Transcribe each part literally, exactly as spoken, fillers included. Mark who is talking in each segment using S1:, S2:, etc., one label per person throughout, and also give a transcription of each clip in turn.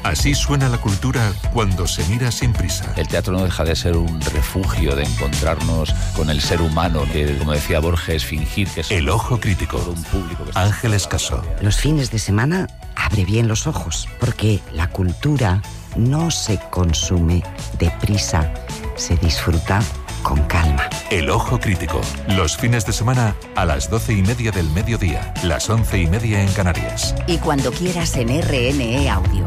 S1: Así suena la cultura cuando se mira sin prisa.
S2: El teatro no deja de ser un refugio de encontrarnos con el ser humano, que, como decía Borges, fingir que es
S1: El Ojo Crítico.
S2: Un público que
S1: Ángeles Caso.
S3: Los fines de semana abre bien los ojos, porque la cultura no se consume deprisa, se disfruta con calma.
S1: El Ojo Crítico. Los fines de semana a las doce y media del mediodía, las once y media en Canarias.
S4: Y cuando quieras en R N E Audio.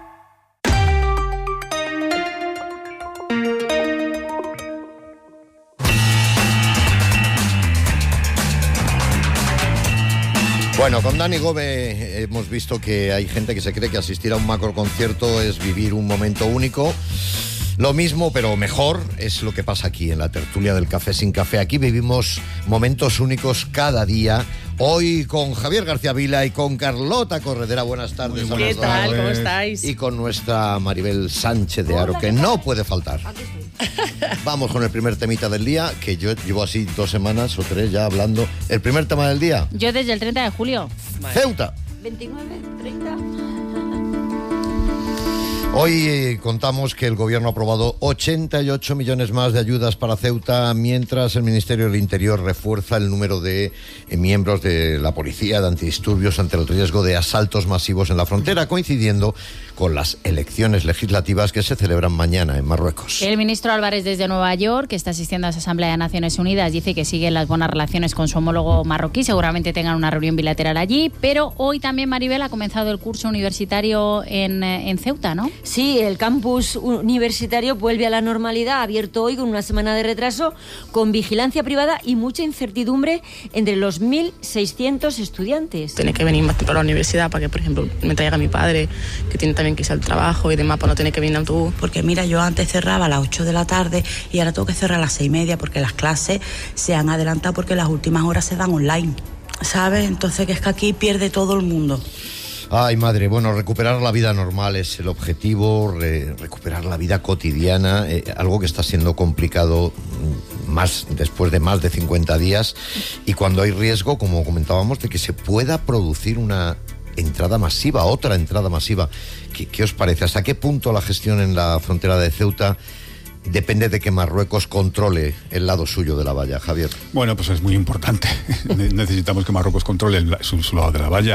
S5: Bueno, con Dani Gómez hemos visto que hay gente que se cree que asistir a un macroconcierto es vivir un momento único. Lo mismo, pero mejor, es lo que pasa aquí en la tertulia del Café sin Café. Aquí vivimos momentos únicos cada día. Hoy con Javier García Vila y con Carlota Corredera. Buenas tardes.
S6: Muy ¿Qué tal? ¿Cómo estáis?
S5: Y con nuestra Maribel Sánchez de Aro, que no puede faltar. Vamos con el primer temita del día, que yo llevo así dos semanas o tres ya hablando. El primer tema del día.
S6: Yo desde el treinta de julio.
S5: Ceuta.
S6: veintinueve, treinta.
S5: Hoy eh, contamos que el gobierno ha aprobado ochenta y ocho millones más de ayudas para Ceuta, mientras el Ministerio del Interior refuerza el número de eh, miembros de la policía de antidisturbios ante el riesgo de asaltos masivos en la frontera, coincidiendo con las elecciones legislativas que se celebran mañana en Marruecos.
S6: El ministro Álvarez desde Nueva York, que está asistiendo a esa Asamblea de Naciones Unidas, dice que siguen las buenas relaciones con su homólogo marroquí, seguramente tengan una reunión bilateral allí, pero hoy también, Maribel, ha comenzado el curso universitario en, en Ceuta, ¿no?
S7: Sí, el campus universitario vuelve a la normalidad, abierto hoy con una semana de retraso, con vigilancia privada y mucha incertidumbre entre los mil seiscientos estudiantes.
S8: Tiene que venir más temprano a la universidad para que, por ejemplo, me traiga mi padre, que tiene también que irse al trabajo y demás, para no tener que venir en autobús.
S9: Porque mira, yo antes cerraba a las ocho de la tarde y ahora tengo que cerrar a las seis y media porque las clases se han adelantado porque las últimas horas se dan online, ¿sabes? Entonces que es que aquí pierde todo el mundo.
S5: Ay, madre, bueno, recuperar la vida normal es el objetivo, re- recuperar la vida cotidiana, eh, algo que está siendo complicado más después de más de cincuenta días, y cuando hay riesgo, como comentábamos, de que se pueda producir una entrada masiva, otra entrada masiva. ¿Qué, qué os parece? ¿Hasta qué punto la gestión en la frontera de Ceuta depende de que Marruecos controle el lado suyo de la valla, Javier?
S10: Bueno, pues es muy importante. Necesitamos que Marruecos controle el, su, su lado de la valla.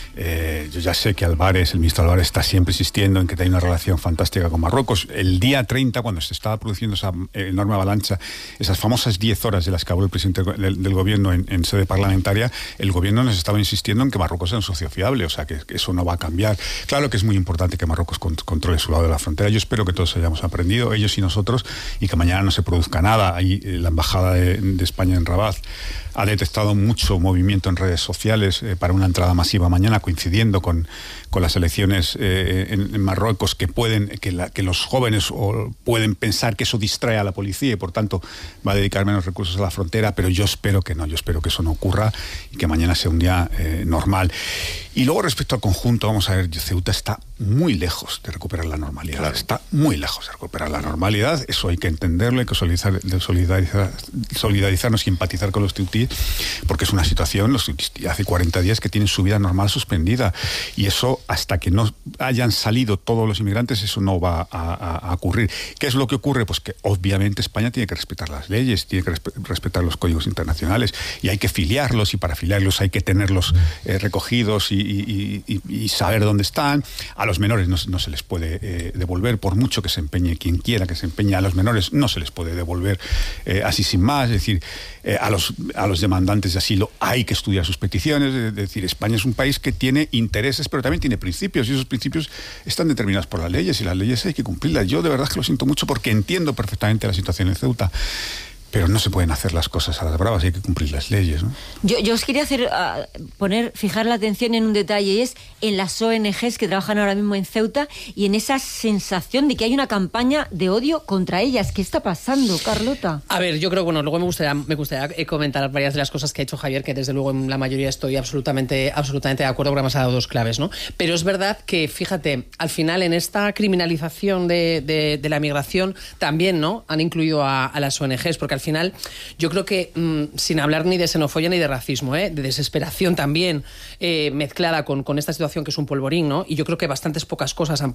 S10: Eh, yo ya sé que Álvarez, el ministro Álvarez, está siempre insistiendo en que tiene una relación fantástica con Marruecos. El día treinta, cuando se estaba produciendo esa enorme avalancha, esas famosas diez horas de las que habló el presidente del, del gobierno en, en sede parlamentaria, el gobierno nos estaba insistiendo en que Marruecos era un socio fiable, o sea que, que eso no va a cambiar. Claro que es muy importante que Marruecos con, controle su lado de la frontera. Yo espero que todos hayamos aprendido, ellos y nosotros, y que mañana no se produzca nada. Ahí eh, la embajada de, de España en Rabat ha detectado mucho movimiento en redes sociales eh, para una entrada masiva mañana, coincidiendo con, con las elecciones eh, en, en Marruecos, que pueden que, la, que los jóvenes o, pueden pensar que eso distrae a la policía y por tanto va a dedicar menos recursos a la frontera, pero yo espero que no, yo espero que eso no ocurra y que mañana sea un día eh, normal. Y luego, respecto al conjunto, vamos a ver, Ceuta está muy lejos de recuperar la normalidad, claro. Está muy lejos de recuperar la normalidad, eso hay que entenderlo, hay que solidarizar, solidarizar, solidarizarnos y empatizar con los ceutíes, porque es una situación, los hace cuarenta días que tienen su vida normal suspendida, y eso, hasta que no hayan salido todos los inmigrantes, eso no va a, a, a ocurrir. ¿Qué es lo que ocurre? Pues que obviamente España tiene que respetar las leyes, tiene que resp- respetar los códigos internacionales, y hay que filiarlos, y para filiarlos hay que tenerlos eh, recogidos y, y, y, y saber dónde están. A los menores no, no se les puede eh, devolver, por mucho que se empeñe quien quiera que se empeñe, a los menores no se les puede devolver eh, así sin más. Es decir, eh, a los a los demandantes de asilo hay que estudiar sus peticiones. Es decir, España es un país que tiene intereses, pero también tiene principios, y esos principios están determinados por las leyes, y las leyes hay que cumplirlas. Yo de verdad que lo siento mucho, porque entiendo perfectamente la situación en Ceuta, pero no se pueden hacer las cosas a las bravas, hay que cumplir las leyes, ¿no?
S7: Yo, yo os quería hacer uh, poner, fijar la atención en un detalle, y es en las O N Ges que trabajan ahora mismo en Ceuta, y en esa sensación de que hay una campaña de odio contra ellas. ¿Qué está pasando, Carlota?
S11: A ver, yo creo, bueno, luego me gustaría, me gustaría comentar varias de las cosas que ha hecho Javier, que desde luego en la mayoría estoy absolutamente, absolutamente de acuerdo, porque me has dado dos claves, ¿no? Pero es verdad que, fíjate, al final en esta criminalización de, de, de la migración también, ¿no?, han incluido a, a las O N Ges, porque al final yo creo que, mmm, sin hablar ni de xenofobia ni de racismo, ¿eh?, de desesperación también, eh, mezclada con, con esta situación que es un polvorín, ¿no? Y yo creo que bastantes pocas cosas han